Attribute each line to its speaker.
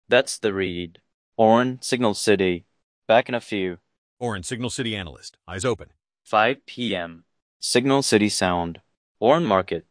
Speaker 1: That's the read. Orin, Signal City. Back in a few.
Speaker 2: Orin, Signal City analyst. Eyes open.
Speaker 1: 5 p.m. Signal City Sound. Orin Market.